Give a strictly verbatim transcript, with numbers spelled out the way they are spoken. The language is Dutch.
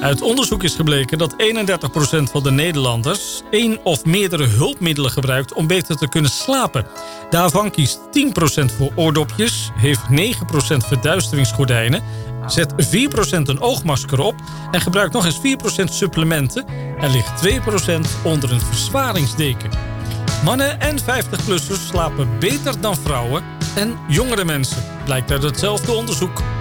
Uit onderzoek is gebleken dat eenendertig procent van de Nederlanders één of meerdere hulpmiddelen gebruikt om beter te kunnen slapen. Daarvan kiest tien procent voor oordopjes, heeft negen procent verduisteringsgordijnen, zet vier procent een oogmasker op en gebruikt nog eens vier procent supplementen. Er ligt twee procent onder een verzwaringsdeken. Mannen en vijftig-plussers slapen beter dan vrouwen en jongere mensen, blijkt uit hetzelfde onderzoek.